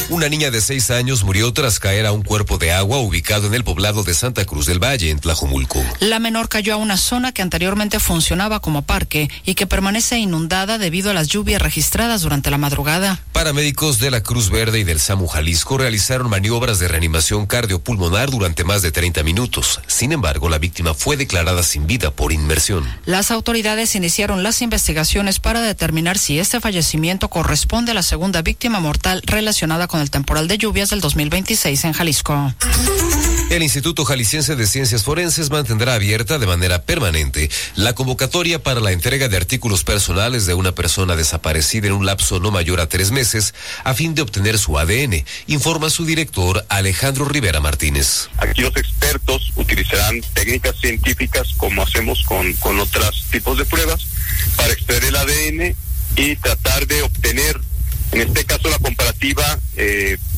Una niña de 6 años murió tras caer a un cuerpo de agua ubicado en el poblado de Santa Cruz del Valle, en Tlajomulco. La menor cayó a una zona que anteriormente funcionaba como parque y que permanece inundada debido a las lluvias registradas durante la madrugada. Paramédicos de la Cruz Verde y del SAMU Jalisco realizaron maniobras de reanimación cardiopulmonar durante más de 30 minutos. Sin embargo, la víctima fue declarada sin vida por inmersión. Las autoridades iniciaron las investigaciones para determinar si este fallecimiento corresponde a la segunda víctima mortal relacionada con el temporal de lluvias del 2026 en Jalisco. El Instituto Jalisciense de Ciencias Forenses mantendrá abierta de manera permanente la convocatoria para la entrega de artículos personales de una persona desaparecida en un lapso no mayor a 3 meses a fin de obtener su ADN, informa su director Alejandro Rivera Martínez. Aquí los expertos utilizarán técnicas científicas como hacemos con otros tipos de pruebas para extraer el ADN y tratar de obtener, en este caso, la comparativa